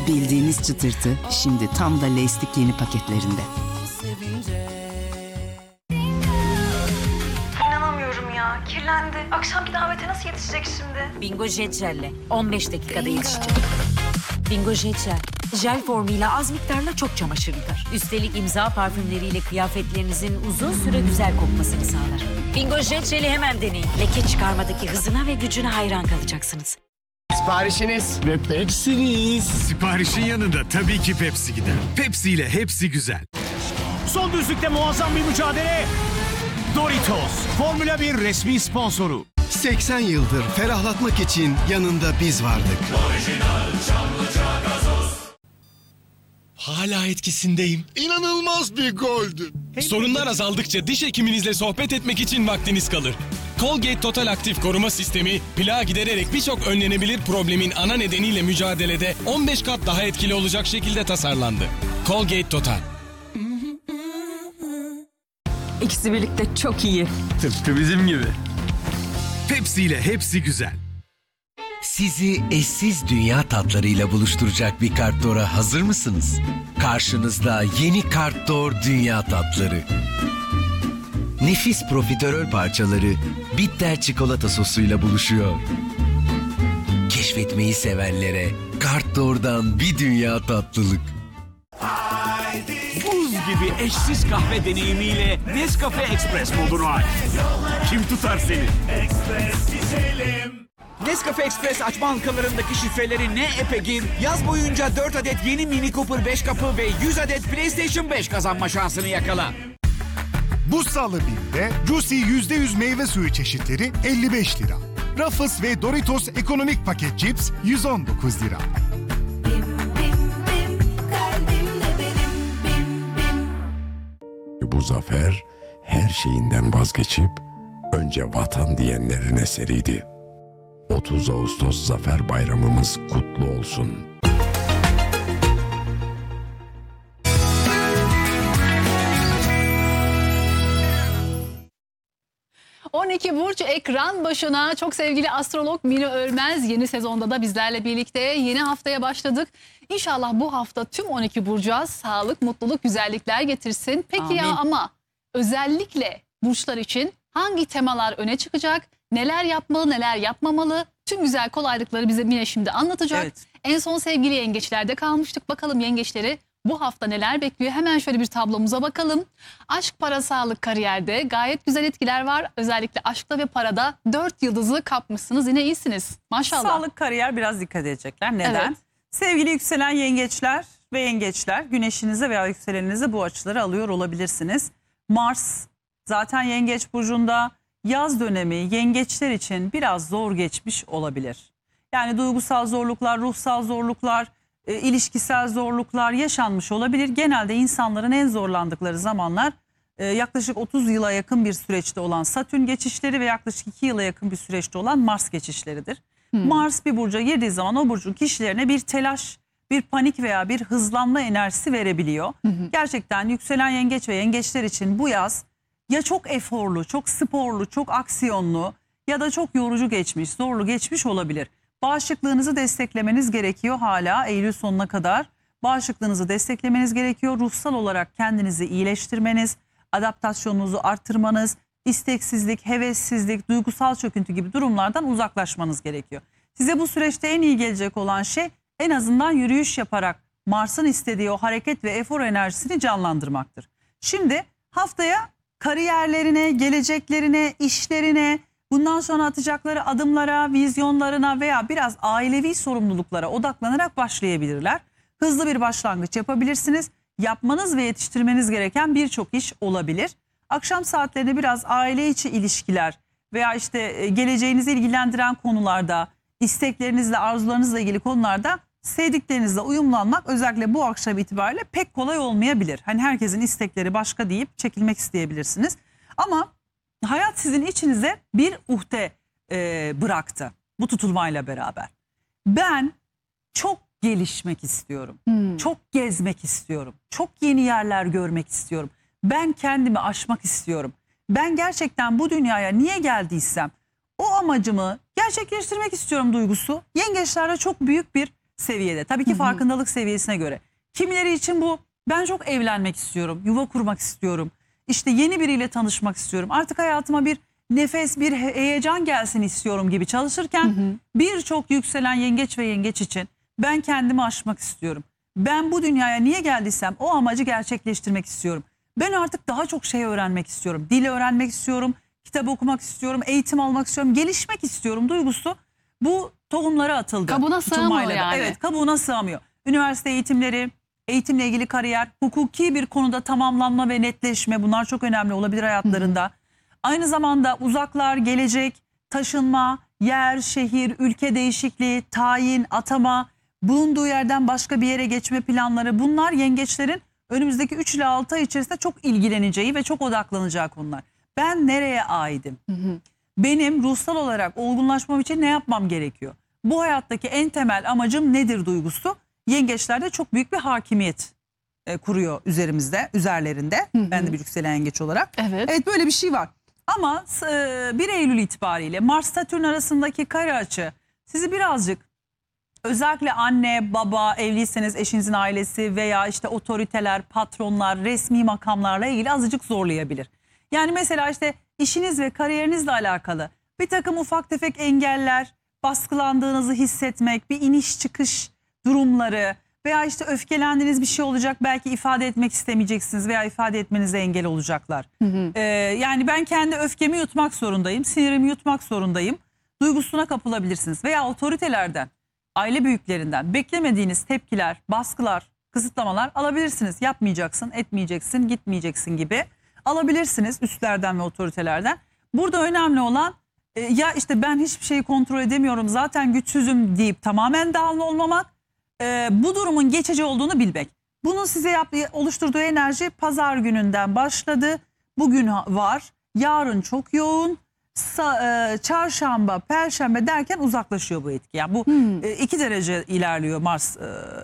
Bildiğiniz çıtırtı şimdi tam da Lay's'lik yeni paketlerinde. İnanamıyorum ya. Kirlendi. Akşamki davete nasıl yetişecek şimdi? Bingo Jet Jel'le 15 dakikada yetişecek. Bingo Jet Jel. Jel formuyla az miktarla çok çamaşır yıkar. Üstelik imza parfümleriyle kıyafetlerinizin uzun süre güzel kokmasını sağlar. Bingo Jet Jel'i hemen deneyin. Leke çıkarmadaki hızına ve gücüne hayran kalacaksınız. Siparişiniz. Ve Pepsi'niz. Siparişin yanında tabii ki Pepsi gider. Pepsi ile hepsi güzel. Son düzlükte muazzam bir mücadele. Doritos, Formula 1 resmi sponsoru. 80 yıldır ferahlatmak için yanında biz vardık. Hala etkisindeyim. İnanılmaz bir goldü. Sorunlar azaldıkça diş hekiminizle sohbet etmek için vaktiniz kalır. Colgate Total Aktif Koruma Sistemi, plağı gidererek birçok önlenebilir problemin ana nedeniyle mücadelede 15 kat daha etkili olacak şekilde tasarlandı. Colgate Total. İkisi birlikte çok iyi. Tıpkı bizim gibi. Pepsi ile hepsi güzel. Sizi eşsiz dünya tatlarıyla buluşturacak bir Kartdor'a hazır mısınız? Karşınızda yeni Kartdor Dünya Tatları. Nefis profiterol parçaları bitter çikolata sosuyla buluşuyor. Keşfetmeyi sevenlere Kartdor'dan bir dünya tatlılık. Buz gibi eşsiz kahve deneyimiyle Nescafe Express modunu aç. Kim tutar seni? Nescafe Express açma halkalarındaki şifreleri ne epe gir, yaz boyunca 4 adet yeni Mini Cooper 5 kapı ve 100 adet PlayStation 5 kazanma şansını yakala. Bu salı 1'de Juicy %100 meyve suyu çeşitleri 55 lira. Ruffles ve Doritos ekonomik paket cips 119 lira. Bu zafer her şeyinden vazgeçip önce vatan diyenlerin eseriydi. 30 Ağustos Zafer Bayramımız kutlu olsun. ...12 Burç ekran başına. Çok sevgili astrolog Mine Ölmez yeni sezonda da bizlerle birlikte. Yeni haftaya başladık. İnşallah bu hafta tüm 12 burcuğa sağlık, mutluluk, güzellikler getirsin. Peki Amin. ya ama özellikle burçlar için hangi temalar öne çıkacak? Neler yapmalı, neler yapmamalı? Tüm güzel kolaylıkları bize Mine şimdi anlatacak. Evet. En son sevgili yengeçlerde kalmıştık. Bakalım yengeçleri bu hafta neler bekliyor? Hemen şöyle bir tablomuza bakalım. Aşk, para, sağlık, kariyerde gayet güzel etkiler var. Özellikle aşkta ve parada 4 yıldızı kapmışsınız. Yine iyisiniz. Maşallah. Sağlık, kariyer biraz dikkat edecekler. Neden? Evet. Sevgili yükselen yengeçler ve yengeçler, güneşinize veya yükselenize bu açıları alıyor olabilirsiniz. Mars zaten yengeç burcunda, yaz dönemi yengeçler için biraz zor geçmiş olabilir. Yani duygusal zorluklar, ruhsal zorluklar, ilişkisel zorluklar yaşanmış olabilir. Genelde insanların en zorlandıkları zamanlar yaklaşık 30 yıla yakın bir süreçte olan Satürn geçişleri ve yaklaşık 2 yıla yakın bir süreçte olan Mars geçişleridir. Mars bir burca girdiği zaman o burcun kişilerine bir telaş, bir panik veya bir hızlanma enerjisi verebiliyor. Gerçekten yükselen yengeç ve yengeçler için bu yaz ya çok eforlu, çok sporlu, çok aksiyonlu ya da çok yorucu geçmiş, zorlu geçmiş olabilir. Bağışıklığınızı desteklemeniz gerekiyor hala Eylül sonuna kadar. Bağışıklığınızı desteklemeniz gerekiyor. Ruhsal olarak kendinizi iyileştirmeniz, adaptasyonunuzu arttırmanız, isteksizlik, hevessizlik, duygusal çöküntü gibi durumlardan uzaklaşmanız gerekiyor. Size bu süreçte en iyi gelecek olan şey en azından yürüyüş yaparak Mars'ın istediği o hareket ve efor enerjisini canlandırmaktır. Şimdi haftaya kariyerlerine, geleceklerine, işlerine, bundan sonra atacakları adımlara, vizyonlarına veya biraz ailevi sorumluluklara odaklanarak başlayabilirler. Hızlı bir başlangıç yapabilirsiniz. Yapmanız ve yetiştirmeniz gereken birçok iş olabilir. Akşam saatlerinde biraz aile içi ilişkiler veya işte geleceğinizi ilgilendiren konularda, isteklerinizle, arzularınızla ilgili konularda sevdiklerinizle uyumlanmak özellikle bu akşam itibariyle pek kolay olmayabilir. Hani herkesin istekleri başka deyip çekilmek isteyebilirsiniz. Ama hayat sizin içinize bir uhde bıraktı bu tutulmayla beraber. Ben çok gelişmek istiyorum. Çok gezmek istiyorum. Çok yeni yerler görmek istiyorum. Ben kendimi aşmak istiyorum. Ben gerçekten bu dünyaya niye geldiysem o amacımı gerçekleştirmek istiyorum duygusu yengeçlerde çok büyük bir seviyede. Tabii ki farkındalık seviyesine göre. Kimileri için bu ben çok evlenmek istiyorum, yuva kurmak istiyorum. İşte yeni biriyle tanışmak istiyorum. Artık hayatıma bir nefes, bir heyecan gelsin istiyorum gibi çalışırken birçok yükselen yengeç ve yengeç için ben kendimi aşmak istiyorum. Ben bu dünyaya niye geldiysem o amacı gerçekleştirmek istiyorum. Ben artık daha çok şey öğrenmek istiyorum. Dil öğrenmek istiyorum, kitap okumak istiyorum, eğitim almak istiyorum, gelişmek istiyorum duygusu bu tohumlara atıldı. Kabuğuna sığamıyor yani. Evet, kabuğuna sığamıyor. Üniversite eğitimleri, eğitimle ilgili kariyer, hukuki bir konuda tamamlanma ve netleşme, bunlar çok önemli olabilir hayatlarında. Aynı zamanda uzaklar, gelecek, taşınma, yer, şehir, ülke değişikliği, tayin, atama, bulunduğu yerden başka bir yere geçme planları, bunlar yengeçlerin önümüzdeki 3 ile 6 ay içerisinde çok ilgileneceği ve çok odaklanacağı konular. Ben nereye aidim? Benim ruhsal olarak olgunlaşmam için ne yapmam gerekiyor? Bu hayattaki en temel amacım nedir duygusu? Yengeçlerde çok büyük bir hakimiyet kuruyor üzerlerinde. Ben de bir yükselen yengeç olarak. Evet, böyle bir şey var. Ama 1 Eylül itibariyle Mars-Satürn arasındaki kare açı sizi birazcık özellikle anne, baba, evliyseniz eşinizin ailesi veya işte otoriteler, patronlar, resmi makamlarla ilgili azıcık zorlayabilir. Yani mesela işte işiniz ve kariyerinizle alakalı bir takım ufak tefek engeller, baskılandığınızı hissetmek, bir iniş çıkış durumları veya işte öfkelendiğiniz bir şey olacak, belki ifade etmek istemeyeceksiniz veya ifade etmenize engel olacaklar. Yani ben kendi öfkemi yutmak zorundayım, sinirimi yutmak zorundayım duygusuna kapılabilirsiniz veya otoritelerden, aile büyüklerinden beklemediğiniz tepkiler, baskılar, kısıtlamalar alabilirsiniz. Yapmayacaksın, etmeyeceksin, gitmeyeceksin gibi alabilirsiniz üstlerden ve otoritelerden. Burada önemli olan ya işte ben hiçbir şeyi kontrol edemiyorum, zaten güçsüzüm deyip tamamen down olmamak, bu durumun geçici olduğunu bilmek. Bunun size oluşturduğu enerji pazar gününden başladı. Bugün var, yarın çok yoğun, çarşamba, perşembe derken uzaklaşıyor bu etki. Yani bu 2 derece ilerliyor Mars,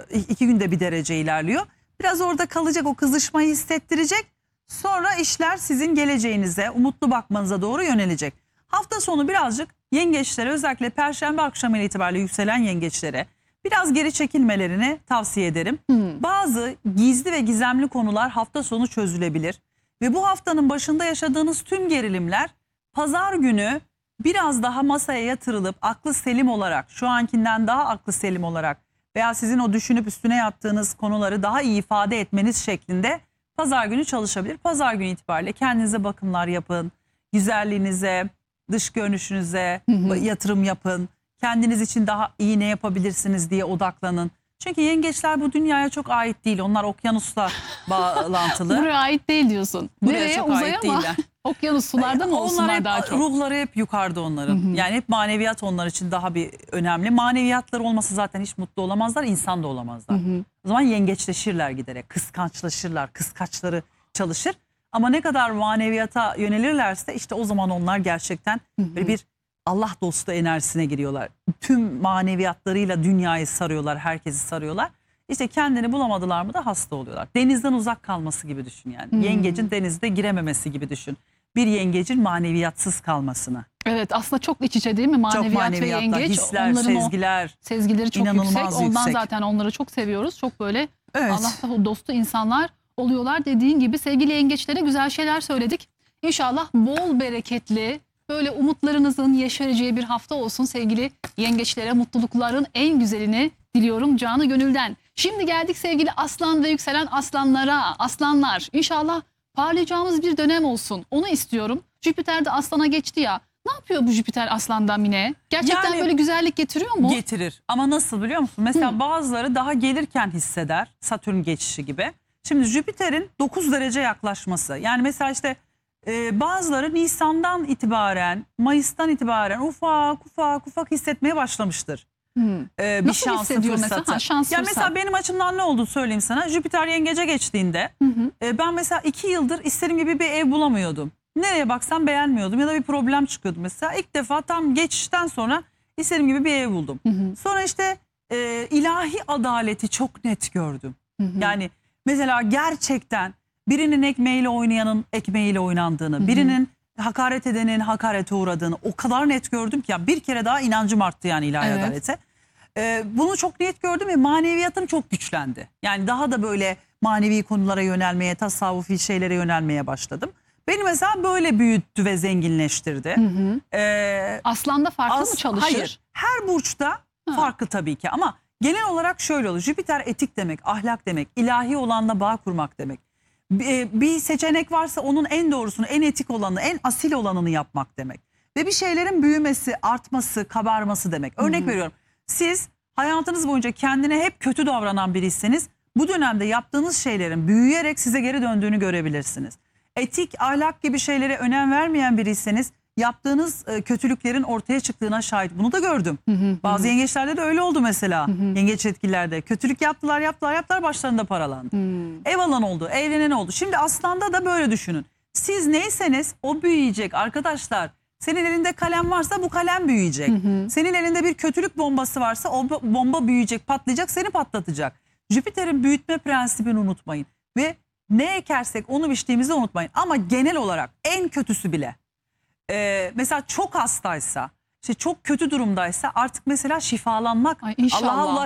2 günde 1 derece ilerliyor. Biraz orada kalacak, o kızışmayı hissettirecek. Sonra işler sizin geleceğinize, umutlu bakmanıza doğru yönelecek. Hafta sonu birazcık yengeçlere, özellikle perşembe akşamı itibariyle yükselen yengeçlere biraz geri çekilmelerini tavsiye ederim. Bazı gizli ve gizemli konular hafta sonu çözülebilir. Ve bu haftanın başında yaşadığınız tüm gerilimler pazar günü biraz daha masaya yatırılıp aklı selim olarak, şu ankinden daha aklı selim olarak veya sizin o düşünüp üstüne yattığınız konuları daha iyi ifade etmeniz şeklinde pazar günü çalışabilir. Pazar günü itibariyle kendinize bakımlar yapın, güzelliğinize, dış görünüşünüze yatırım yapın. Kendiniz için daha iyi ne yapabilirsiniz diye odaklanın. Çünkü yengeçler bu dünyaya çok ait değil. Onlar okyanusla bağlantılı. Buraya ait değil diyorsun. Buraya nereye? çok Uzaya ait mı? değiller. Okyanus sularda mı olsunlar hep, daha çok? ruhları hep yukarıda onların. Yani hep maneviyat onlar için daha bir önemli. Maneviyatları olmasa zaten hiç mutlu olamazlar, insan da olamazlar. O zaman yengeçleşirler giderek, kıskançlaşırlar, kıskaçları çalışır. Ama ne kadar maneviyata yönelirlerse işte o zaman onlar gerçekten böyle bir Allah dostu enerjisine giriyorlar. Tüm maneviyatlarıyla dünyayı sarıyorlar, herkesi sarıyorlar. İşte kendini bulamadılar mı da hasta oluyorlar. Denizden uzak kalması gibi düşün yani. Yengecin denizde girememesi gibi düşün. Bir yengecin maneviyatsız kalmasını. Evet, aslında çok iç içe değil mi? Maneviyat ve yengeç. Hisler, onların sezgiler. Sezgileri çok inanılmaz yüksek. Ondan yüksek. zaten onları çok seviyoruz. Çok böyle Evet. Allah dostu insanlar oluyorlar dediğin gibi. Sevgili yengeçlere güzel şeyler söyledik. İnşallah bol bereketli, böyle umutlarınızın yeşereceği bir hafta olsun sevgili yengeçlere. Mutlulukların en güzelini diliyorum canı gönülden. Şimdi geldik sevgili aslan ve yükselen aslanlara. Aslanlar, İnşallah parlayacağımız bir dönem olsun. Onu istiyorum. Jüpiter de aslana geçti ya. Ne yapıyor bu Jüpiter aslandan Mine? Gerçekten Yani böyle güzellik getiriyor mu? Getirir. Ama nasıl biliyor musun? Mesela bazıları daha gelirken hisseder. Satürn geçişi gibi. Şimdi Jüpiter'in 9 derece yaklaşması. Yani mesela işte bazıları Nisan'dan itibaren, Mayıs'tan itibaren ufak hissetmeye başlamıştır. Bir Nasıl şansı, hissediyor fırsatı. mesela? Şans, ya fırsat. mesela benim açımdan ne oldu söyleyeyim sana. Jüpiter yengece geçtiğinde ben mesela 2 yıldır istediğim gibi bir ev bulamıyordum. Nereye baksam beğenmiyordum ya da bir problem çıkıyordu mesela. İlk defa tam geçişten sonra istediğim gibi bir ev buldum. Sonra işte ilahi adaleti çok net gördüm. Yani mesela gerçekten birinin ekmeğiyle oynayanın ekmeğiyle oynandığını, birinin hakaret edenin hakarete uğradığını o kadar net gördüm ki ya bir kere daha inancım arttı yani ilahi adalete. Bunu çok net gördüm ve maneviyatım çok güçlendi. Yani daha da böyle manevi konulara yönelmeye, tasavvufi şeylere yönelmeye başladım. Beni mesela böyle büyüttü ve zenginleştirdi. Aslan'da farklı mı çalışır? Hayır. Her burçta farklı tabii ki ama genel olarak şöyle olur. Jüpiter etik demek, ahlak demek, ilahi olanla bağ kurmak demek. Bir seçenek varsa onun en doğrusunu, en etik olanı, en asil olanını yapmak demek. Ve bir şeylerin büyümesi, artması, kabarması demek. Örnek veriyorum. Siz hayatınız boyunca kendine hep kötü davranan biriyseniz bu dönemde yaptığınız şeylerin büyüyerek size geri döndüğünü görebilirsiniz. Etik, ahlak gibi şeylere önem vermeyen biriyseniz yaptığınız kötülüklerin ortaya çıktığına şahit. Bunu da gördüm. Bazı yengeçlerde de öyle oldu mesela. Yengeç etkilerde. Kötülük yaptılar başlarında paralandı. Ev alan oldu, evlenen oldu. Şimdi Aslan'da da böyle düşünün. Siz neyseniz o büyüyecek arkadaşlar. Senin elinde kalem varsa bu kalem büyüyecek. Senin elinde bir kötülük bombası varsa o bomba büyüyecek, patlayacak, seni patlatacak. Jüpiter'in büyütme prensibini unutmayın. Ve ne ekersek onu biçtiğimizi unutmayın. Ama genel olarak en kötüsü bile. Mesela çok hastaysa, işte çok kötü durumdaysa artık mesela şifalanmak. Allah'a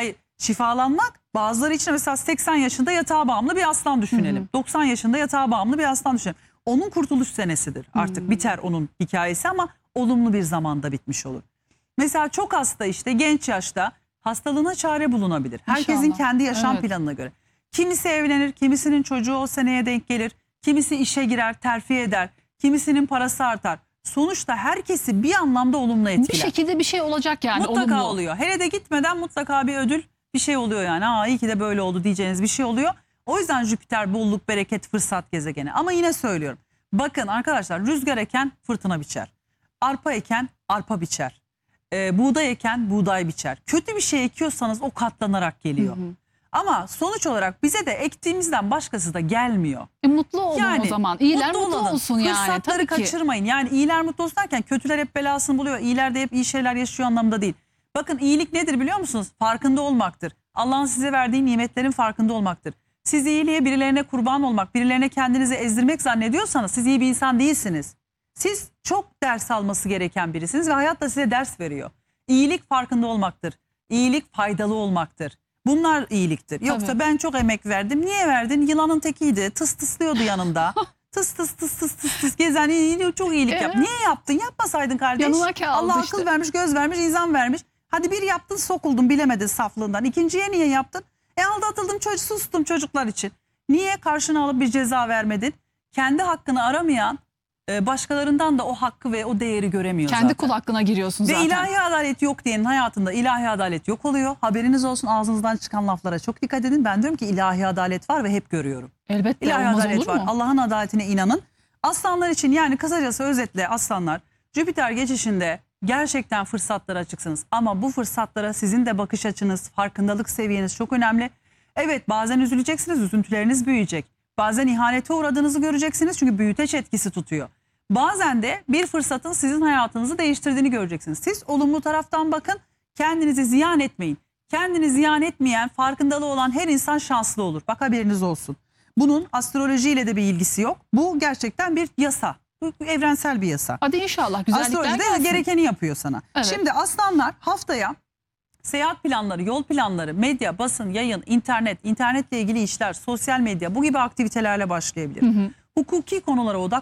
şifalanmak bazıları için mesela 80 yaşında yatağa bağımlı bir aslan düşünelim. 90 yaşında yatağa bağımlı bir aslan düşünelim. Onun kurtuluş senesidir. Artık biter onun hikayesi ama olumlu bir zamanda bitmiş olur. Mesela çok hasta işte genç yaşta hastalığına çare bulunabilir. Herkesin kendi yaşam planına göre. Kimisi evlenir, kimisinin çocuğu o seneye denk gelir. Kimisi işe girer, terfi eder. Kimisinin parası artar. Sonuçta herkesi bir anlamda olumlu etkiler. Bir şekilde bir şey olacak yani. Mutlaka olumlu oluyor. Hele de gitmeden mutlaka bir ödül bir şey oluyor yani. İyi ki de böyle oldu diyeceğiniz bir şey oluyor. O yüzden Jüpiter bolluk, bereket, fırsat gezegeni. Ama yine söylüyorum. Bakın arkadaşlar rüzgar eken fırtına biçer. Arpa eken arpa biçer. Buğday eken buğday biçer. Kötü bir şey ekiyorsanız o katlanarak geliyor. Ama sonuç olarak bize de ektiğimizden başkası da gelmiyor. Mutlu olun o zaman. İyiler mutlu olsun yani. Fırsatları kaçırmayın. Yani iyiler mutlu olsun derken kötüler hep belasını buluyor. İyiler de hep iyi şeyler yaşıyor anlamda değil. Bakın iyilik nedir biliyor musunuz? Farkında olmaktır. Allah'ın size verdiği nimetlerin farkında olmaktır. Siz iyiliğe birilerine kurban olmak, birilerine kendinizi ezdirmek zannediyorsanız siz iyi bir insan değilsiniz. Siz çok ders alması gereken birisiniz ve hayat da size ders veriyor. İyilik farkında olmaktır. İyilik faydalı olmaktır. Bunlar iyiliktir. Yoksa ben çok emek verdim. Niye verdin? Yılanın tekiydi. Tıs tıslıyordu yanında. tıs tıs tıs tıs tıs tıs gezen çok iyilik yap. Niye yaptın? Yapmasaydın kardeş. Allah akıl vermiş, göz vermiş, insan vermiş. Hadi bir yaptın sokuldun bilemedin saflığından. İkinciye niye yaptın? Aldatıldım sustum çocuklar için. Niye karşına alıp bir ceza vermedin? Kendi hakkını aramayan başkalarından da o hakkı ve o değeri göremiyor Kendi zaten. Kul hakkına giriyorsun zaten. Ve ilahi adalet yok diyenin hayatında ilahi adalet yok oluyor. Haberiniz olsun, ağzınızdan çıkan laflara çok dikkat edin. Ben diyorum ki ilahi adalet var ve hep görüyorum. Elbette ilahi olmaz adalet olur var. mu? Allah'ın adaletine inanın. Aslanlar için yani kısacası özetle aslanlar Jüpiter geçişinde gerçekten fırsatlara açıksınız. Ama bu fırsatlara sizin de bakış açınız, farkındalık seviyeniz çok önemli. Evet bazen üzüleceksiniz, üzüntüleriniz büyüyecek. Bazen ihanete uğradığınızı göreceksiniz çünkü büyüteç etkisi tutuyor. Bazen de bir fırsatın sizin hayatınızı değiştirdiğini göreceksiniz. Siz olumlu taraftan bakın, kendinizi ziyan etmeyin. Kendini ziyan etmeyen, farkındalığı olan her insan şanslı olur. Bak haberiniz olsun. Bunun astrolojiyle de bir ilgisi yok. Bu gerçekten bir yasa. Bu evrensel bir yasa. Hadi inşallah güzellikler Astroloji de gelsin. gerekeni yapıyor sana. Evet. Şimdi aslanlar haftaya seyahat planları, yol planları, medya, basın, yayın, internetle ilgili işler, sosyal medya bu gibi aktivitelerle başlayabilir. Hukuki konulara